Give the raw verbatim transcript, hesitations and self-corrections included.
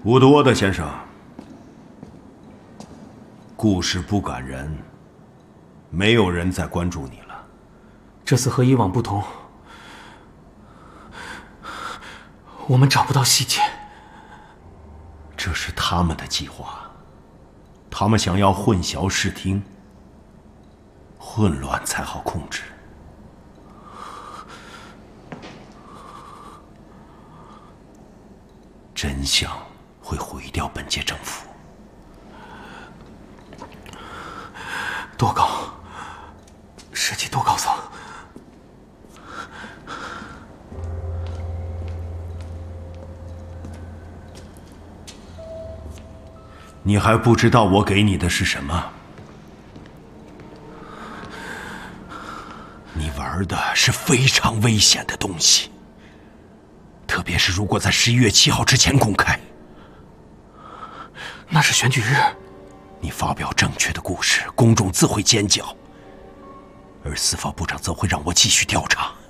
伍德沃德先生，故事不感人，没有人再关注你了。 这次和以往不同，我们找不到细节。 这是他们的计划，他们想要混淆视听，混乱才好控制。真相会毁掉本届政府。 多高？实际多高层？ 你还不知道我给你的是什么？你玩的是非常危险的东西。特别是如果在十一月七号之前公开， 那是选举日。 你发表正确的故事，公众自会尖叫，而司法部长则会让我继续调查。